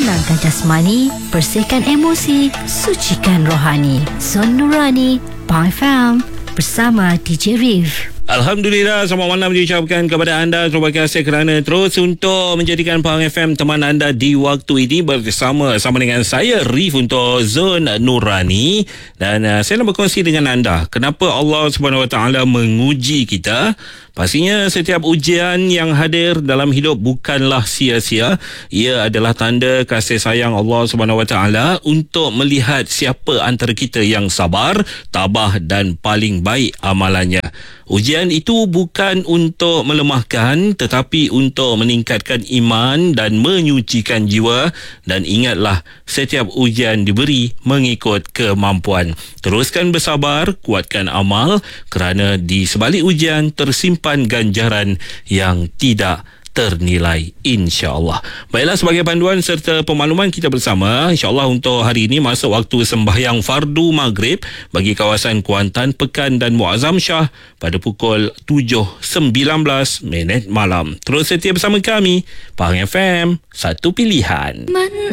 tenangkan jasmani, bersihkan emosi, sucikan rohani. Zon Nurani, Pang FM, bersama DJ Rif. Alhamdulillah, selamat malam diucapkan kepada anda. Terima kasih kerana terus untuk menjadikan Pahang FM teman anda di waktu ini bersama dengan saya Rif untuk Zon Nurani. Dan saya nak berkongsi dengan anda kenapa Allah Subhanahu Wa Taala menguji kita. Pastinya setiap ujian yang hadir dalam hidup bukanlah sia-sia. Ia adalah tanda kasih sayang Allah Subhanahu Wa Taala untuk melihat siapa antara kita yang sabar, tabah dan paling baik amalannya. Ujian itu bukan untuk melemahkan tetapi untuk meningkatkan iman dan menyucikan jiwa. Dan ingatlah, setiap ujian diberi mengikut kemampuan. Teruskan bersabar, kuatkan amal kerana di sebalik ujian tersimpan ganjaran yang tidak ternilai, insya-Allah. Baiklah, sebagai panduan serta pemaluman kita bersama, insya-Allah untuk hari ini masuk waktu sembahyang fardu maghrib bagi kawasan Kuantan, Pekan dan Muazzam Shah pada pukul 7.19 malam. Terus setia bersama kami, Pahang FM, satu pilihan.